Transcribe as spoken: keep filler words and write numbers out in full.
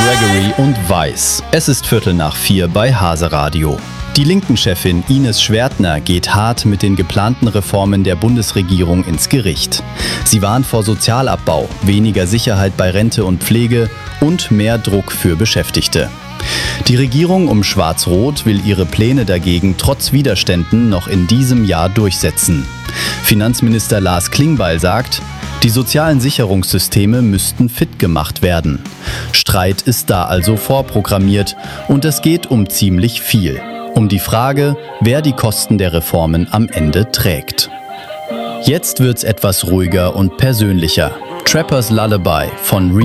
Gregory und Weiß. Es ist Viertel nach vier bei Hase Radio. Die Linken-Chefin Ines Schwertner geht hart mit den geplanten Reformen der Bundesregierung ins Gericht. Sie warnt vor Sozialabbau, weniger Sicherheit bei Rente und Pflege und mehr Druck für Beschäftigte. Die Regierung um Schwarz-Rot will ihre Pläne dagegen trotz Widerständen noch in diesem Jahr durchsetzen. Finanzminister Lars Klingbeil sagt, die sozialen Sicherungssysteme müssten fit gemacht werden. Streit ist da also vorprogrammiert und es geht um ziemlich viel. Um die Frage, wer die Kosten der Reformen am Ende trägt. Jetzt wird's etwas ruhiger und persönlicher. Trappers Lullaby von